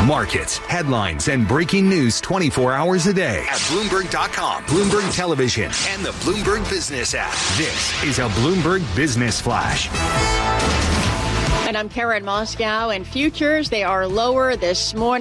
Markets, headlines, and breaking news 24 hours a day at Bloomberg.com, Bloomberg Television, and the Bloomberg Business app. This is a Bloomberg Business Flash. And I'm Karen Moscow, and futures, they are lower this morning.